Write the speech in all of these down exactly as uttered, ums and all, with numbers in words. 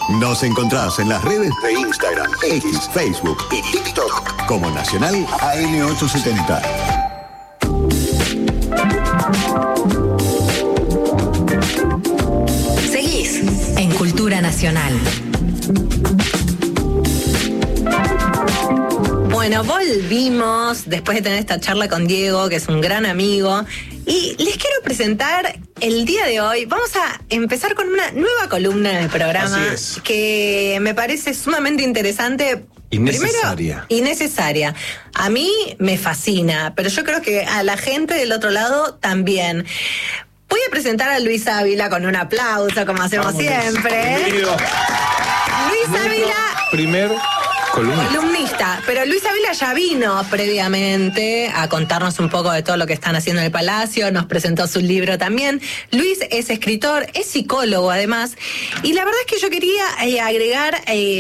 Nos encontrás en las redes de Instagram, X, Facebook y TikTok como Nacional A M ochocientos setenta. Seguís en Cultura Nacional. Bueno, volvimos después de tener esta charla con Diego, que es un gran amigo, y les quiero presentar el día de hoy. Vamos a empezar con una nueva columna en el programa que me parece sumamente interesante. Y necesaria. Primero, y necesaria. A mí me fascina, pero yo creo que a la gente del otro lado también. Voy a presentar a Luis Ávila con un aplauso, como hacemos Vámonos. siempre. Bienvenido. Luis Ávila. Primer columnista. columnista. Pero Luis Ávila ya vino previamente a contarnos un poco de todo lo que están haciendo en el Palacio. Nos presentó su libro también. Luis es escritor, es psicólogo además. Y la verdad es que yo quería eh, agregar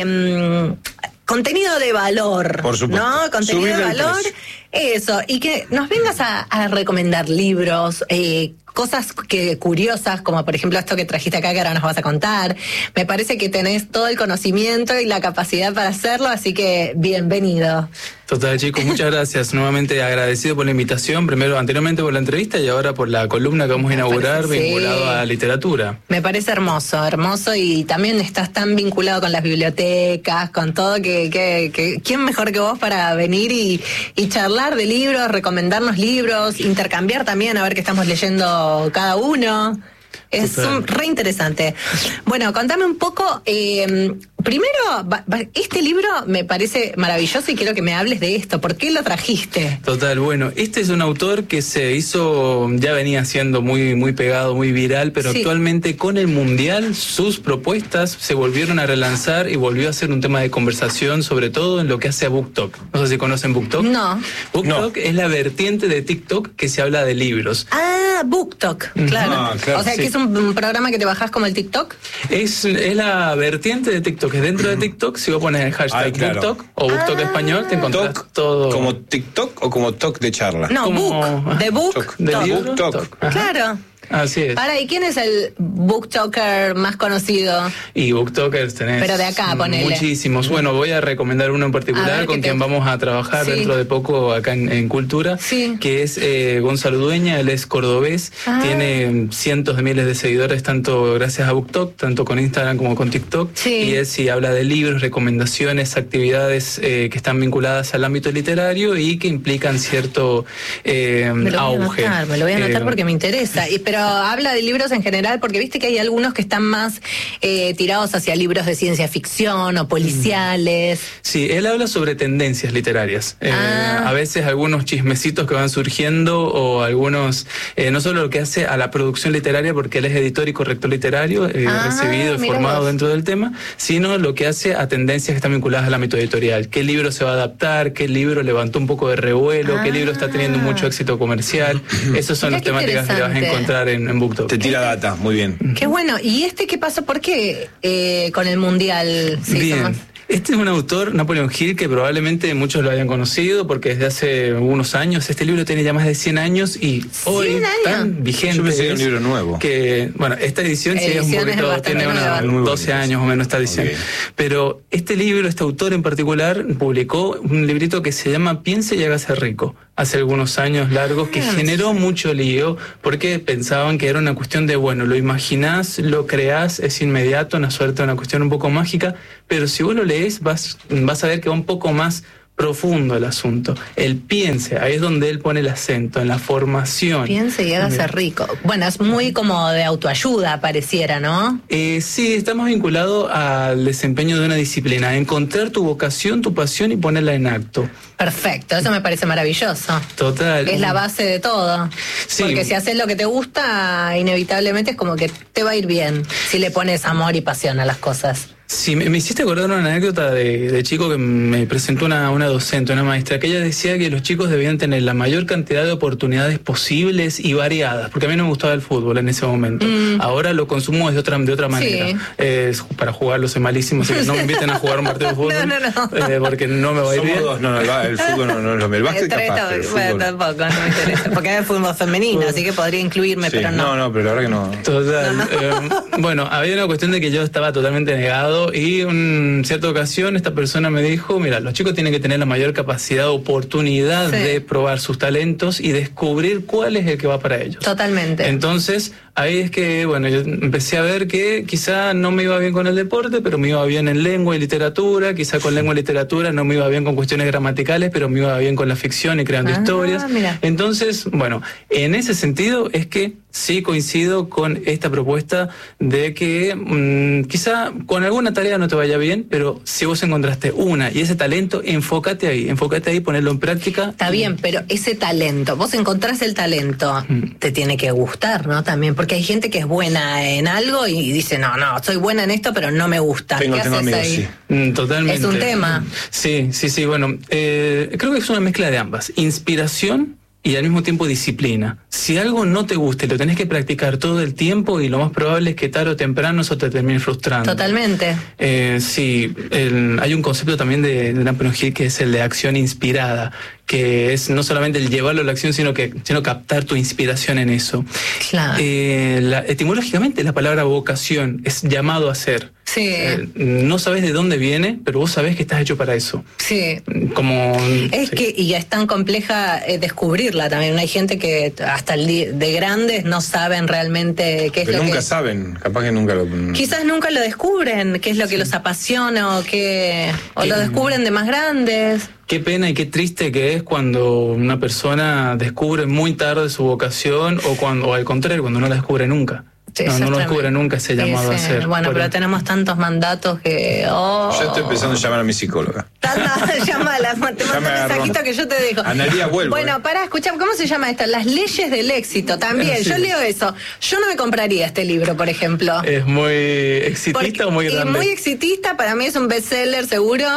eh, contenido de valor. Por supuesto. ¿No? Contenido Subirle de valor. Eso. Y que nos vengas a, a recomendar libros, eh, cosas que curiosas, como por ejemplo esto que trajiste acá que ahora nos vas a contar. Me parece que tenés todo el conocimiento y la capacidad para hacerlo, así que bienvenido. Total, chicos, muchas gracias. Nuevamente agradecido por la invitación, primero anteriormente por la entrevista y ahora por la columna que vamos a inaugurar parece, vinculado sí. a literatura. Me parece hermoso, hermoso, y también estás tan vinculado con las bibliotecas, con todo, que, que, que ¿quién mejor que vos para venir y, y charlar de libros, recomendarnos libros, intercambiar también, a ver qué estamos leyendo cada uno? Es un, re interesante. Bueno, contame un poco, eh, primero, este libro me parece maravilloso y quiero que me hables de esto. ¿Por qué lo trajiste? Total, bueno, este es un autor que se hizo, ya venía siendo muy, muy pegado, muy viral, pero sí. actualmente con el Mundial sus propuestas se volvieron a relanzar y volvió a ser un tema de conversación, sobre todo en lo que hace a BookTok. No sé si conocen BookTok. No. BookTok no. es la vertiente de TikTok que se habla de libros. Ah, BookTok, claro. Ah, claro. O sea, sí. que es un un programa que te bajás como el TikTok. Es, es la vertiente de TikTok. Es dentro de TikTok, si vos pones el hashtag Ay, claro. BookTok o BookTok ah. español, te encontrás Talk, todo. ¿Como TikTok o como talk de charla? No, como, book. De book. Talk. De book talk. talk. Claro. Así es. Para, ¿y quién es el booktoker más conocido? Y booktokers tenés. Pero de acá, ponele. Muchísimos. Bueno, voy a recomendar uno en particular con quien te... vamos a trabajar sí. dentro de poco acá en, en Cultura, sí. que es eh, Gonzalo Dueña. Él es cordobés, ah. tiene cientos de miles de seguidores, tanto gracias a BookTok, tanto con Instagram como con TikTok. Sí. Y él sí habla de libros, recomendaciones, actividades eh, que están vinculadas al ámbito literario y que implican cierto eh, me lo auge. Voy a anotar, me lo voy a anotar eh, porque me interesa. Y, pero habla de libros en general, porque viste que hay algunos que están más eh, tirados hacia libros de ciencia ficción o policiales. Sí, él habla sobre tendencias literarias. Eh, ah. A veces algunos chismecitos que van surgiendo o algunos, eh, no solo lo que hace a la producción literaria, porque él es editor y corrector literario, eh, ah, recibido y formado vos. dentro del tema, sino lo que hace a tendencias que están vinculadas al ámbito editorial. ¿Qué libro se va a adaptar? ¿Qué libro levantó un poco de revuelo? Ah. ¿Qué libro está teniendo mucho éxito comercial? Esas son Mirá las temáticas que vas a encontrar en, en BookTok. Te tira data, muy bien. Qué bueno. ¿Y este qué pasó? ¿Por qué eh, con el Mundial se bien. hizo más? Este es un autor, Napoleon Hill, que probablemente muchos lo hayan conocido porque desde hace unos años, este libro tiene ya más de cien años y hoy ¿cien años? tan vigente. Yo pensé que era un libro nuevo. Que, bueno, esta edición sí es un poquito, tiene una, doce años o menos esta edición. Okay. Pero este libro, este autor en particular, publicó un librito que se llama Piense y hágase rico, hace algunos años largos, que ah, generó sí. mucho lío porque pensaban que era una cuestión de, bueno, lo imaginás, lo creás, es inmediato, una suerte, una cuestión un poco mágica, pero si vos lo lees vas, vas a ver que va un poco más profundo el asunto. El piense, ahí es donde él pone el acento, en la formación. Piense y hágase rico. Bueno, es muy como de autoayuda, pareciera, ¿no? Eh, sí, estamos vinculados al desempeño de una disciplina, encontrar tu vocación, tu pasión y ponerla en acto. Perfecto, eso me parece maravilloso. Total. Es la base de todo. Sí. Porque si haces lo que te gusta, inevitablemente es como que te va a ir bien, si le pones amor y pasión a las cosas. Sí, me, me hiciste acordar una anécdota de, de chico que me presentó una, una docente, una maestra, que ella decía que los chicos debían tener la mayor cantidad de oportunidades posibles y variadas, porque a mí no me gustaba el fútbol en ese momento. Mm. Ahora lo consumo de otra, de otra manera. Sí. Eh, para jugarlo soy malísimo, así que no me inviten a jugar un partido de fútbol, no, no, no. Eh, porque no me va a ir bien. Dos. No, no, el, el fútbol no, no, no, el básquet capaz, pero el bueno, tampoco, no me interesa, porque hay fútbol femenino, así que podría incluirme, sí, pero no. No, no, pero la verdad que no. Total. No, no. Eh, bueno, había una cuestión de que yo estaba totalmente negado pasado, y en cierta ocasión esta persona me dijo, mira, los chicos tienen que tener la mayor capacidad, oportunidad sí. de probar sus talentos y descubrir cuál es el que va para ellos. Totalmente. Entonces, ahí es que, bueno, yo empecé a ver que quizá no me iba bien con el deporte, pero me iba bien en lengua y literatura, quizá con lengua y literatura no me iba bien con cuestiones gramaticales, pero me iba bien con la ficción y creando ah, historias. Mira. Entonces, bueno, en ese sentido es que sí coincido con esta propuesta de que mmm, quizá con alguna tarea no te vaya bien, pero si vos encontraste una y ese talento, enfócate ahí, enfócate ahí, ponerlo en práctica. Está bien, pero ese talento, vos encontrás el talento, mm. te tiene que gustar, ¿no? También, porque hay gente que es buena en algo y dice, no, no, soy buena en esto, pero no me gusta. Tengo, ¿Qué tengo haces amigos, ahí? sí. Mm, totalmente. Es un tema. Sí, sí, sí, bueno, eh, creo que es una mezcla de ambas. Inspiración y al mismo tiempo disciplina. Si algo no te gusta y lo tenés que practicar todo el tiempo, y lo más probable es que tarde o temprano eso te termine frustrando. Totalmente. Eh, sí, el, hay un concepto también de, de Napoleon Hill que es el de acción inspirada, que es no solamente el llevarlo a la acción, sino que sino captar tu inspiración en eso. Claro. Eh, la, etimológicamente la palabra vocación es llamado a ser. Sí. Eh, no sabes de dónde viene, pero vos sabés que estás hecho para eso. Sí. Como, es sí. que, y es tan compleja eh, descubrirla también. Hay gente que hasta el di- de grandes no saben realmente qué es pero lo nunca que... saben, capaz que nunca lo... Quizás nunca lo descubren, qué es lo que sí. los apasiona, o, qué, o ¿Qué? lo descubren de más grandes. Qué pena y qué triste que es cuando una persona descubre muy tarde su vocación, o cuando, o al contrario, cuando no la descubre nunca. Sí, no, no lo descubre nunca ese llamado sí, sí. a ser. Bueno, Por pero el... tenemos tantos mandatos que... Oh. Yo estoy empezando a llamar a mi psicóloga. Llámala, te mando un mensajito que yo te dejo. Analía, vuelvo. Bueno, eh. para escuchar, ¿cómo se llama esta? Las leyes del éxito también. Sí. Yo leo eso. Yo no me compraría este libro, por ejemplo. ¿Es muy exitista Porque, o muy grande? Es muy exitista, para mí es un bestseller seguro.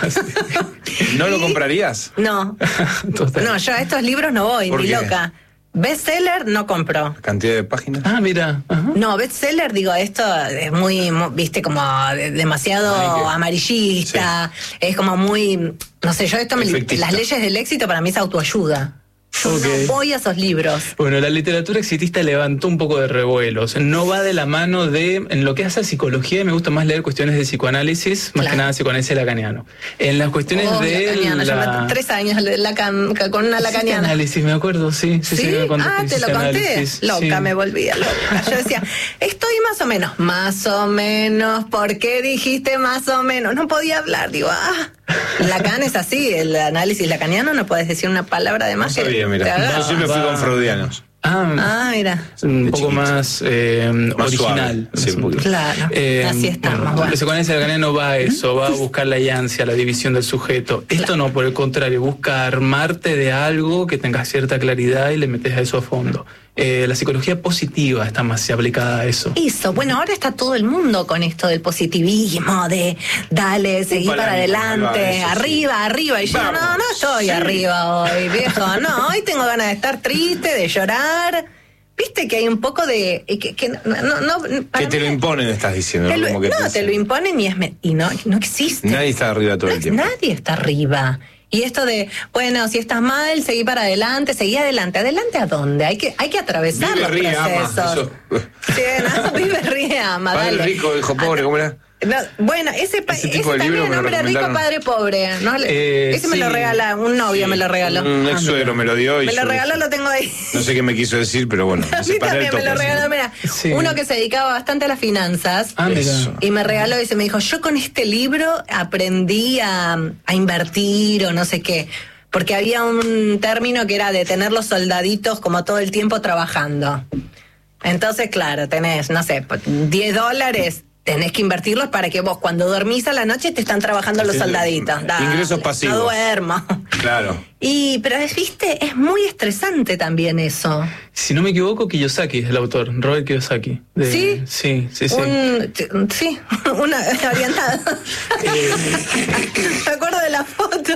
¿No lo comprarías? No. No, yo a estos libros no voy, ni qué? loca. Bestseller no compro. ¿Cantidad de páginas? Ah, mira. Ajá. No, bestseller, digo, esto es muy, viste, como demasiado Ay, amarillista. Sí. Es como muy, no sé, yo esto me, las leyes del éxito para mí es autoayuda. Yo okay. no voy a esos libros. Bueno, la literatura exitista levantó un poco de revuelos. No va de la mano de... En lo que hace a psicología, me gusta más leer cuestiones de psicoanálisis, más claro. que nada psicoanálisis lacaniano. En las cuestiones oh, de... La... Yo me, tres años Lacan, con una lacaniana. Psicoanálisis, me acuerdo, sí. Sí, ¿Sí? sí me ah, te lo conté. Loca, sí. me volvía loca. Yo decía, estoy más o menos, más o menos. ¿Por qué dijiste más o menos? No podía hablar, digo, ah... Lacan es así, el análisis lacaniano no puedes decir una palabra de más. No sabía, mira. Yo siempre fui con freudianos. Ah, ah, mira. Un poco más, eh, más original. Sí, claro, eh, así estamos. Bueno, bueno. El psicoanálisis lacaniano va a eso, va a buscar la ansia, la división del sujeto. Esto claro. no, por el contrario, busca armarte de algo que tenga cierta claridad y le metes a eso a fondo. Eh, la psicología positiva está más aplicada a eso. Eso, bueno, ahora está todo el mundo con esto del positivismo, de dale, seguí para adelante, eso, arriba, sí. arriba. Y yo, Vamos. no, no estoy sí. arriba hoy, viejo, no, hoy tengo ganas de estar triste, de llorar. Viste que hay un poco de... Que, que, no, no, que te lo imponen, estás diciendo. Te lo, Como que no, te, te lo imponen y, es, y no, no existe. Nadie está arriba todo no, el tiempo. Nadie está arriba. Y esto de, bueno, si estás mal, seguí para adelante, seguí adelante. ¿Adelante a dónde? Hay que, hay que atravesar vive, los ríe, procesos. Ama, sí, no, vive, ríe, ama, Padre dale. rico, hijo pobre, ¿cómo era? No, bueno, ese, pa- ese, ese también, hombre rico, padre pobre. ¿no? Eh, ese me sí, lo regala, un novio sí, me lo regaló. Un ex suegro me lo dio. Y me lo regaló, lo tengo ahí. No sé qué me quiso decir, pero bueno. A mí también me lo regaló, mira. Sí. Uno que se dedicaba bastante a las finanzas. Ah, y me regaló y se me dijo, yo con este libro aprendí a, a invertir o no sé qué. Porque había un término que era de tener los soldaditos como todo el tiempo trabajando. Entonces, claro, tenés, no sé, diez dólares, tenés que invertirlos para que vos cuando dormís a la noche te están trabajando los soldaditos. Dale, ingresos pasivos. No duermo. Claro. Y, pero viste, es muy estresante también eso. Si no me equivoco, Kiyosaki es el autor, Robert Kiyosaki. De, ¿Sí? Sí, sí, sí. Un, sí, una orientada. Me acuerdo de la foto.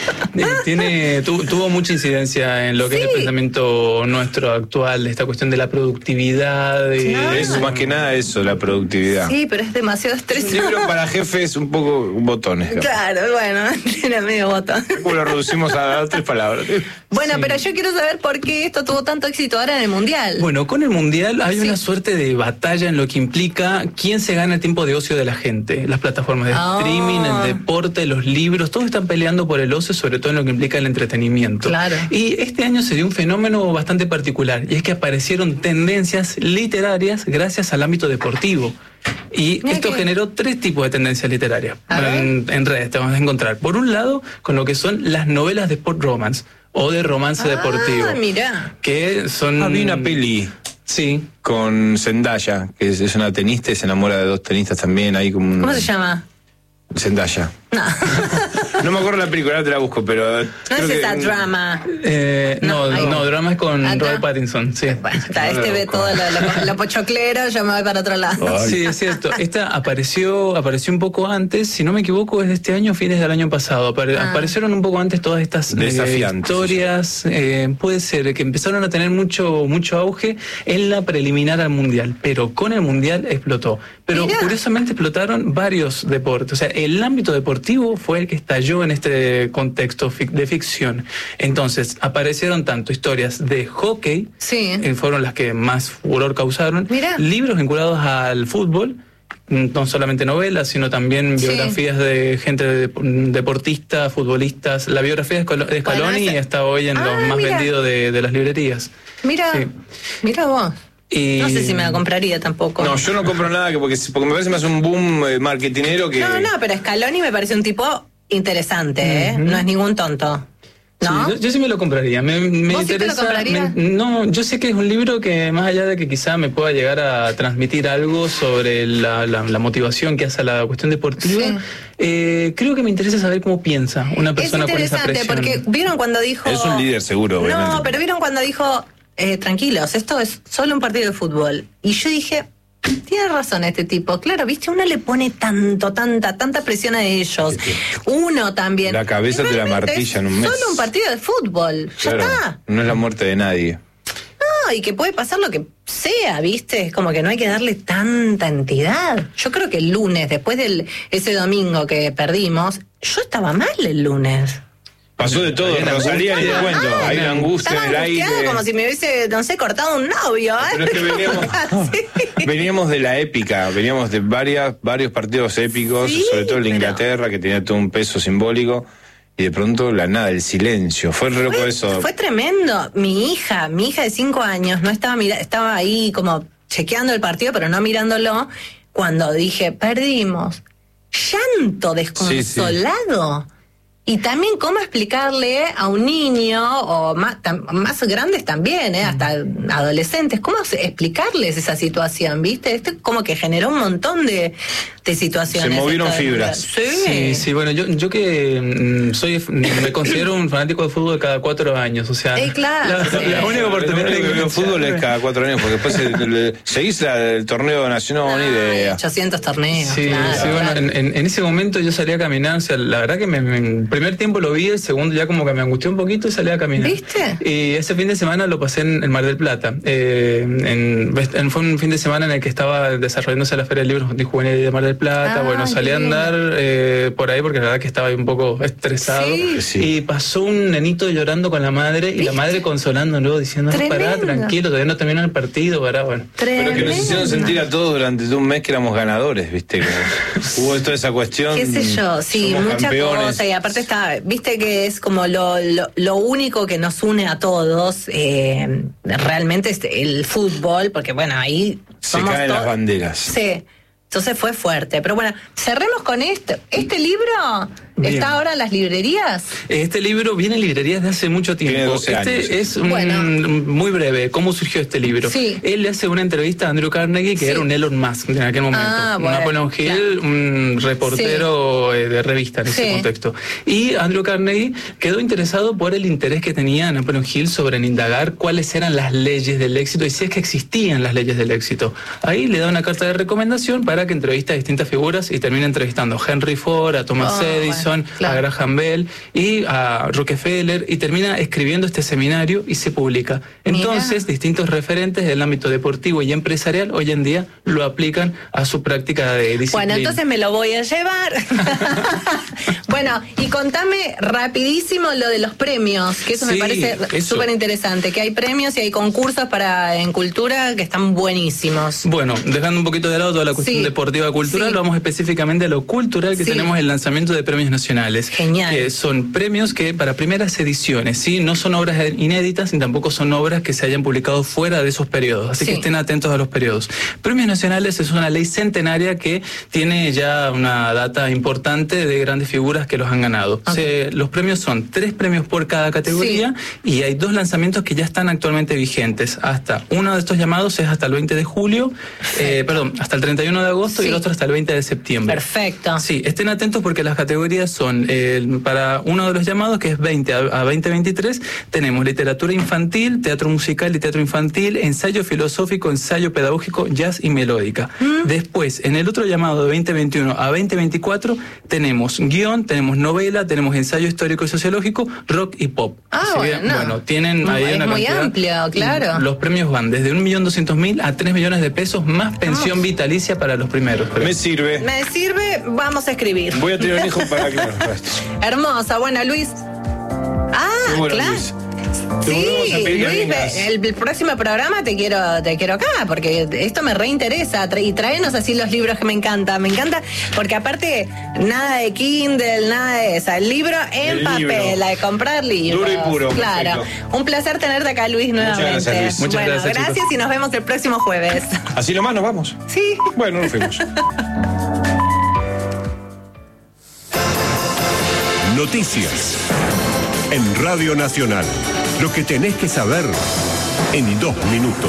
Eh, tiene, tu, tuvo mucha incidencia en lo que sí. es el pensamiento nuestro actual, esta cuestión de la productividad. De, claro. Eso, más que nada eso, la productividad. Sí, pero es demasiado estresante. Un libro para jefes un poco botones. Digamos. Claro, bueno, tiene medio botón. ¿Cómo lo reducimos a tres palabras? Bueno, sí. pero yo quiero saber por qué esto tuvo tanto éxito ahora en el Mundial. Bueno, con el Mundial hay sí. una suerte de batalla en lo que implica quién se gana el tiempo de ocio de la gente. Las plataformas de oh. streaming, el deporte, los libros, todos están peleando por el ocio, sobre todo en lo que implica el entretenimiento. Claro. Y este año se dio un fenómeno bastante particular, y es que aparecieron tendencias literarias gracias al ámbito deportivo. Y Mira esto que... generó tres tipos de tendencias literarias en, en redes, te vamos a encontrar. Por un lado, con lo que son las novelas de sport romance o de romance ah, deportivo. Mira. Que son... Había una peli sí. con Zendaya, que es, es una tenista y se enamora de dos tenistas también. Ahí como un... ¿Cómo se llama? Zendaya. No. No me acuerdo la película, ahora te la busco, pero... No es esa que... drama. Eh, no, no, no, drama es con ¿Acá? Robert Pattinson, sí. Bueno, está, este ve todo lo, lo, lo pochoclero, yo me voy para otro lado. Ay. Sí, es cierto. Esta apareció apareció un poco antes, si no me equivoco, es de este año, fines del año pasado. Apare ah. Aparecieron un poco antes todas estas eh, historias. Eh, puede ser que empezaron a tener mucho, mucho auge en la preliminar al Mundial, pero con el Mundial explotó. Pero Mirá. curiosamente explotaron varios deportes. O sea, el ámbito deportivo fue el que estalló en este contexto fic de ficción. Entonces, aparecieron tanto historias de hockey, sí. eh, fueron las que más furor causaron, Mirá. libros vinculados al fútbol, no solamente novelas, sino también biografías sí. de gente de, deportistas, futbolistas. La biografía de Scaloni bueno, ese... está hoy en ah, los más mira. vendidos de, de las librerías. Mira, sí. mira vos. Y... No sé si me la compraría tampoco. No, yo no compro nada que porque, porque me parece más un boom eh, marketinero que... No, no, pero Scaloni me parece un tipo interesante, ¿eh? Uh-huh. No es ningún tonto. ¿No? Sí, yo, yo sí me lo compraría. Me, me ¿Vos interesa. Sí te lo comprarías? Me, no, yo sé que es un libro que, más allá de que quizá me pueda llegar a transmitir algo sobre la, la, la motivación que hace a la cuestión deportiva, sí. eh, creo que me interesa saber cómo piensa una persona con esa presión. Es interesante, porque vieron cuando dijo... Es un líder seguro, obviamente. No, pero vieron cuando dijo... Eh, tranquilos, esto es solo un partido de fútbol. Y yo dije, tiene razón este tipo. Claro, viste, uno le pone tanto, tanta, tanta presión a ellos. Uno también. La cabeza te la martilla en un mes. Solo un partido de fútbol. Ya claro, está. No es la muerte de nadie. No, y que puede pasar lo que sea, viste. Es como que no hay que darle tanta entidad. Yo creo que el lunes, después de ese domingo que perdimos, yo estaba mal el lunes. Pasó de todo, Rosalía, ni te cuento. Hay una angustia en el aire. Como si me hubiese, no sé, cortado un novio, ¿eh? Pero es que veníamos, veníamos de la épica, veníamos de varias, varios partidos épicos, sí, sobre todo el de Inglaterra, que tenía todo un peso simbólico, y de pronto la nada, el silencio. Fue re loco eso. Fue tremendo. Mi hija, mi hija de cinco años, no estaba mira, estaba ahí como chequeando el partido, pero no mirándolo, cuando dije, perdimos. Llanto desconsolado. Sí, sí. Y también cómo explicarle a un niño, o más, tam, más grandes también, ¿eh? Hasta adolescentes, cómo explicarles esa situación, ¿viste? Esto como que generó un montón de, de situaciones. Se movieron fibras. Sí. sí, sí, bueno, yo, yo que mm, soy, me considero un fanático de fútbol cada cuatro años, o sea... Sí, claro. La, sí. la única oportunidad que veo fútbol es cada cuatro años, porque después el, seguís el torneo nacional, no, ni idea. ochocientos torneos, sí, claro. Sí, bueno, en, en, en ese momento yo salí a caminar, o sea, la verdad que me... me primer tiempo lo vi, el segundo ya como que me angustió un poquito y salí a caminar. ¿Viste? Y ese fin de semana lo pasé en el Mar del Plata. Eh, en, en, fue un fin de semana en el que estaba desarrollándose la Feria del Libro Juvenil de Mar del Plata. Ah, bueno, salí a andar eh, por ahí porque la verdad que estaba un poco estresado. Sí. Sí. Y pasó un nenito llorando con la madre y ¿viste? La madre consolándolo, diciendo, no, pará, tranquilo, todavía no terminó el partido, pará, bueno. Tremendo. Pero que nos hicieron sentir a todos durante un mes que éramos ganadores, ¿viste? Que hubo toda esa cuestión. Qué sé yo, sí, muchas cosas. Y aparte está... Viste que es como lo, lo, lo único que nos une a todos, eh, realmente es el fútbol, porque bueno, ahí se caen las banderas. Sí, entonces fue fuerte. Pero bueno, cerremos con esto. Este libro Bien. ¿Está ahora en las librerías? Este libro viene en librerías de hace mucho tiempo. Tiene doce este años. es un, bueno. muy breve. ¿Cómo surgió este libro? Sí. Él le hace una entrevista a Andrew Carnegie, que sí. era un Elon Musk en aquel momento. Ah, un bueno, Napoleon Hill, claro. un reportero sí. de revista en sí. ese contexto. Y Andrew Carnegie quedó interesado por el interés que tenía Napoleon Hill sobre indagar cuáles eran las leyes del éxito y si es que existían las leyes del éxito. Ahí le da una carta de recomendación para que entreviste a distintas figuras y termina entrevistando a Henry Ford, a Thomas oh, Edison, Edison, claro. a Graham Bell y a Rockefeller, y termina escribiendo este seminario y se publica. Entonces, Mira. distintos referentes del ámbito deportivo y empresarial hoy en día lo aplican a su práctica de disciplina. Bueno, entonces me lo voy a llevar. Bueno, y contame rapidísimo lo de los premios, que eso sí, me parece súper interesante, que hay premios y hay concursos para en cultura que están buenísimos. Bueno, dejando un poquito de lado toda la cuestión sí. deportiva cultural, sí. vamos específicamente a lo cultural, que sí. tenemos el lanzamiento de premios nacionales. Genial. Que son premios que para primeras ediciones, ¿sí? No son obras inéditas ni tampoco son obras que se hayan publicado fuera de esos periodos, así sí. que estén atentos a los periodos. Premios nacionales es una ley centenaria que tiene ya una data importante de grandes figuras que los han ganado. Okay. Se, los premios son tres premios por cada categoría sí. y hay dos lanzamientos que ya están actualmente vigentes. Hasta uno de estos llamados es hasta el veinte de julio, eh, perdón, hasta el treinta y uno de agosto sí. y el otro hasta el veinte de septiembre. Perfecto. Sí, estén atentos porque las categorías son, eh, para uno de los llamados, que es veinte a veinte veintitrés, tenemos literatura infantil, teatro musical y teatro infantil, ensayo filosófico, ensayo pedagógico, jazz y melódica. ¿Mm? Después, en el otro llamado de veinte veintiuno a veinte veinticuatro, tenemos guión, tenemos novela, tenemos ensayo histórico y sociológico, rock y pop. Ah, Así bueno, que, no. bueno, tienen ahí es una muy cantidad. amplio, claro. Los premios van desde un millón doscientos mil a tres millones de pesos, más pensión oh. vitalicia para los primeros. Me sirve. Me sirve, vamos a escribir. Voy a tener un hijo para que nos reste. Hermosa, bueno, Luis. Ah, bueno, claro. Luis. Sí, Luis, el, el próximo programa te quiero te quiero acá, porque esto me reinteresa. Y tráenos así los libros que me encanta. Me encanta, porque aparte, nada de Kindle, nada de eso. El libro en el papel, libro. La de comprar libros. Duro y puro. Claro. Perfecto. Un placer tenerte acá, Luis, nuevamente. Muchas gracias, Luis. Muchas bueno, gracias, gracias chicos. Y nos vemos el próximo jueves. ¿Así nomás nos vamos? Sí. Bueno, nos fuimos. Noticias en Radio Nacional. Lo que tenés que saber en dos minutos.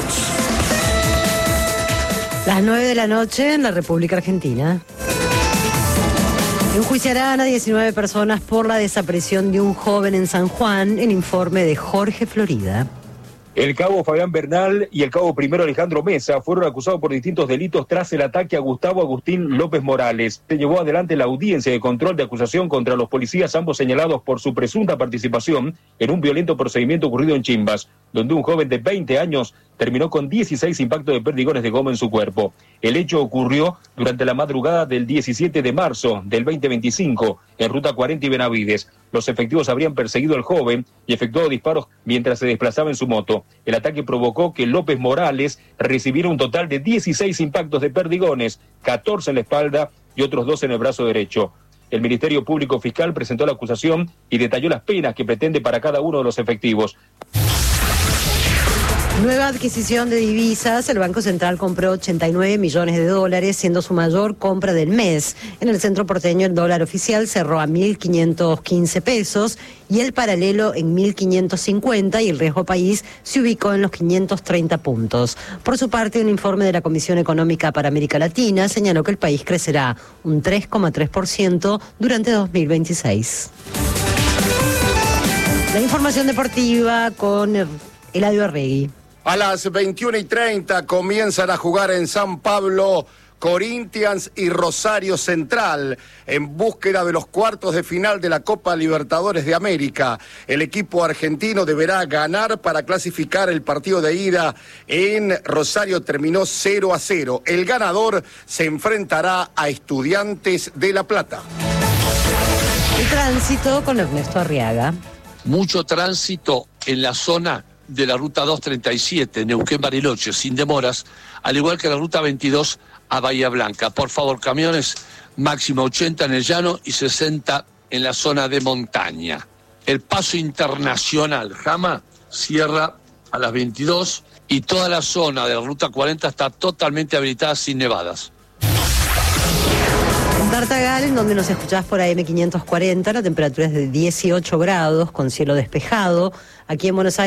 Las nueve de la noche en la República Argentina. Enjuiciarán a diecinueve personas por la desaparición de un joven en San Juan, en informe de Jorge Florida. El cabo Fabián Bernal y el cabo primero Alejandro Mesa fueron acusados por distintos delitos tras el ataque a Gustavo Agustín López Morales. Se llevó adelante la audiencia de control de acusación contra los policías, ambos señalados por su presunta participación en un violento procedimiento ocurrido en Chimbas, donde un joven de veinte años terminó con dieciséis impactos de perdigones de goma en su cuerpo. El hecho ocurrió durante la madrugada del diecisiete de marzo del veinte veinticinco en Ruta cuarenta y Benavides. Los efectivos habrían perseguido al joven y efectuado disparos mientras se desplazaba en su moto. El ataque provocó que López Morales recibiera un total de dieciséis impactos de perdigones, catorce en la espalda y otros dos en el brazo derecho. El Ministerio Público Fiscal presentó la acusación y detalló las penas que pretende para cada uno de los efectivos. Nueva adquisición de divisas. El Banco Central compró ochenta y nueve millones de dólares, siendo su mayor compra del mes. En el centro porteño el dólar oficial cerró a mil quinientos quince pesos y el paralelo en mil quinientos cincuenta y el riesgo país se ubicó en los quinientos treinta puntos. Por su parte, un informe de la Comisión Económica para América Latina señaló que el país crecerá un tres coma tres por ciento durante dos mil veintiséis. La información deportiva con Eladio Arregui. A las veintiuna y treinta comienzan a jugar en San Pablo Corinthians y Rosario Central en búsqueda de los cuartos de final de la Copa Libertadores de América. El equipo argentino deberá ganar para clasificar. El partido de ida en Rosario terminó cero a cero. El ganador se enfrentará a Estudiantes de La Plata. El tránsito con Ernesto Arriaga. Mucho tránsito en la zona de la ruta doscientos treinta y siete, Neuquén-Bariloche, sin demoras, al igual que la ruta veintidós a Bahía Blanca. Por favor, camiones, máximo ochenta en el llano y sesenta en la zona de montaña. El paso internacional Jama cierra a las veintidós y toda la zona de la ruta cuarenta está totalmente habilitada sin nevadas. En Tartagal, en donde nos escuchás por A M quinientos cuarenta, la temperatura es de dieciocho grados, con cielo despejado. Aquí en Buenos Aires